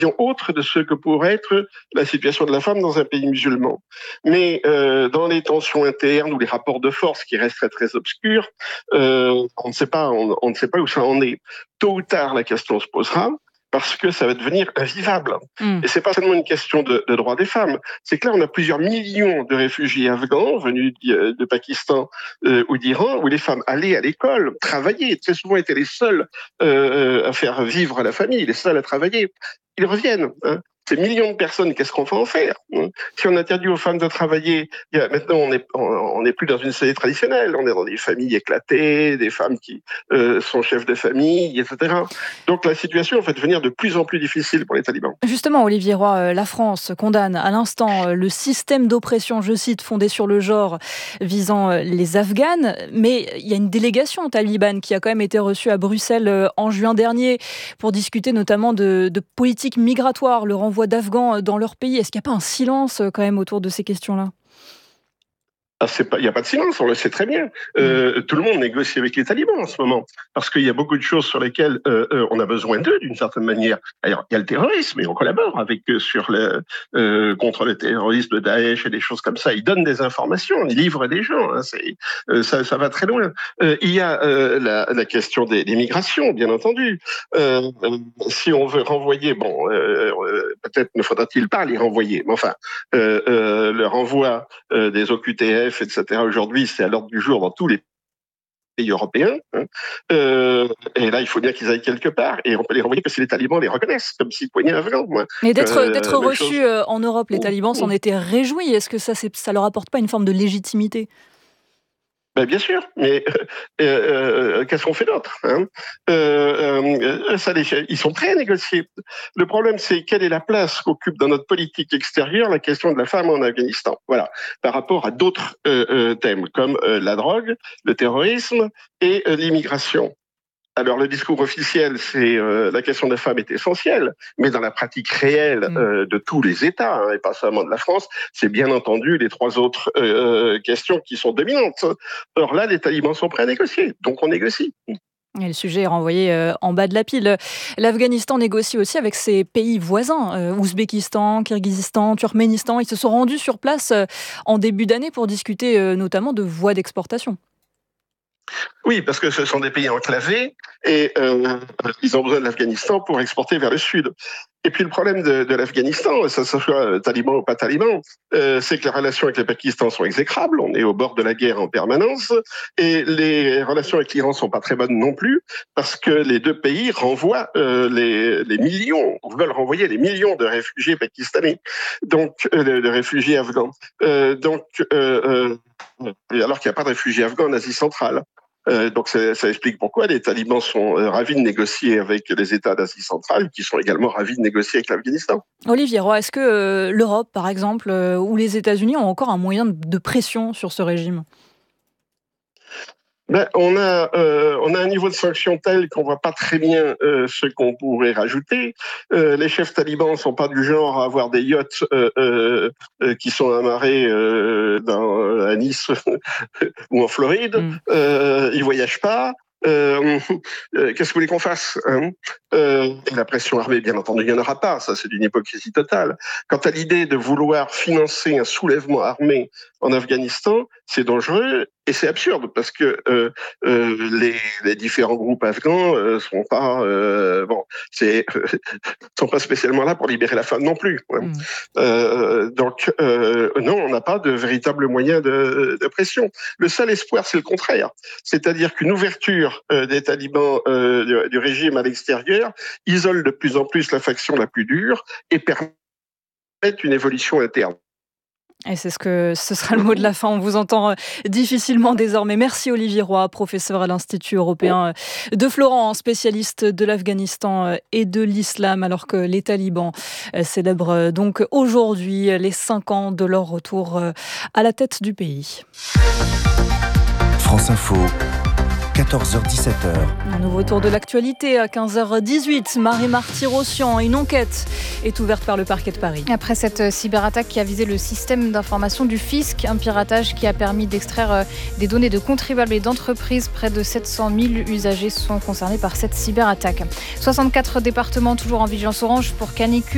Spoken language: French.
autre de ce que pourrait être la situation de la femme dans un pays musulman. Mais dans les tensions internes ou les rapports de force qui restent très très obscurs, on ne sait pas, on ne sait pas où ça en est. Tôt ou tard, la question se posera, parce que ça va devenir invivable. Et c'est pas seulement une question de droits des femmes. C'est que là, on a plusieurs millions de réfugiés afghans venus de Pakistan ou d'Iran, où les femmes allaient à l'école, travaillaient, très souvent étaient les seules à faire vivre la famille, les seules à travailler. Ils reviennent. Ces millions de personnes, qu'est-ce qu'on va en faire? Si on interdit aux femmes de travailler, maintenant on n'est plus dans une société traditionnelle, on est dans des familles éclatées, des femmes qui sont chefs de famille, etc. Donc la situation va devenir de plus en plus difficile pour les talibans. Justement, Olivier Roy, la France condamne à l'instant le système d'oppression, je cite, fondé sur le genre, visant les Afghanes, mais il y a une délégation talibane qui a quand même été reçue à Bruxelles en juin dernier pour discuter notamment de politique migratoire, le renvoi d'Afghans dans leur pays. Est-ce qu'il n'y a pas un silence quand même autour de ces questions-là ? Il n'y a pas de silence, on le sait très bien. Tout le monde négocie avec les talibans en ce moment, parce qu'il y a beaucoup de choses sur lesquelles on a besoin d'eux, d'une certaine manière. Alors, il y a le terrorisme, et on collabore avec eux contre le terrorisme de Daesh et des choses comme ça. Ils donnent des informations, ils livrent des gens. Ça va très loin. Il y a la question des migrations, bien entendu. Si on veut renvoyer, peut-être ne faudra-t-il pas les renvoyer, mais enfin, le renvoi des OQTF, etc. Aujourd'hui, c'est à l'ordre du jour dans tous les pays européens. Et là, il faut bien qu'ils aillent quelque part. Et on peut les renvoyer parce que les talibans les reconnaissent comme citoyens afghans. Mais d'être reçus en Europe, les talibans s'en étaient réjouis. Est-ce que ça leur apporte pas une forme de légitimité ? Bien sûr, mais qu'est-ce qu'on fait d'autre, ils sont prêts à négocier. Le problème, c'est quelle est la place qu'occupe dans notre politique extérieure la question de la femme en Afghanistan. Voilà, par rapport à d'autres thèmes comme la drogue, le terrorisme et l'immigration. Alors, le discours officiel, c'est la question de la femme est essentielle, mais dans la pratique réelle de tous les États, et pas seulement de la France, c'est bien entendu les trois autres questions qui sont dominantes. Or là, les talibans sont prêts à négocier, donc on négocie. Et le sujet est renvoyé en bas de la pile. L'Afghanistan négocie aussi avec ses pays voisins, Ouzbékistan, Kirghizistan, Turkménistan. Ils se sont rendus sur place en début d'année pour discuter notamment de voies d'exportation. Oui, parce que ce sont des pays enclavés et ils ont besoin de l'Afghanistan pour exporter vers le sud. Et puis le problème de l'Afghanistan, ça soit taliban ou pas taliban, c'est que les relations avec le Pakistan sont exécrables. On est au bord de la guerre en permanence et les relations avec l'Iran sont pas très bonnes non plus parce que les deux pays renvoient les millions, veulent renvoyer les millions de réfugiés pakistanais, donc de réfugiés afghans. Alors qu'il n'y a pas de réfugiés afghans en Asie centrale. Donc ça explique pourquoi les talibans sont ravis de négocier avec les États d'Asie centrale, qui sont également ravis de négocier avec l'Afghanistan. Olivier Roy, est-ce que l'Europe, par exemple, ou les États-Unis ont encore un moyen de pression sur ce régime ? On a un niveau de sanction tel qu'on voit pas très bien ce qu'on pourrait rajouter. Les chefs talibans sont pas du genre à avoir des yachts qui sont amarrés à Nice ou en Floride. Ils voyagent pas. Qu'est-ce que vous voulez qu'on fasse, et la pression armée, bien entendu, il n'y en aura pas. Ça, c'est d'une hypocrisie totale. Quant à l'idée de vouloir financer un soulèvement armé en Afghanistan, c'est dangereux et c'est absurde parce que les différents groupes afghans sont pas sont pas spécialement là pour libérer la femme non plus. Donc non, on n'a pas de véritable moyen de pression. Le seul espoir, c'est le contraire, c'est-à-dire qu'une ouverture des talibans du régime à l'extérieur isole de plus en plus la faction la plus dure et permet une évolution interne. Et ce sera le mot de la fin. On vous entend difficilement désormais. Merci Olivier Roy, professeur à l'Institut européen de Florence, spécialiste de l'Afghanistan et de l'islam, alors que les talibans célèbrent donc aujourd'hui les 5 ans de leur retour à la tête du pays. France Info. 14h-17h. Un nouveau tour de l'actualité à 15h18. Marie-Marty Rossian, une enquête est ouverte par le parquet de Paris. Après cette cyberattaque qui a visé le système d'information du fisc, un piratage qui a permis d'extraire des données de contribuables et d'entreprises, près de 700 000 usagers sont concernés par cette cyberattaque. 64 départements toujours en vigilance orange pour canicule.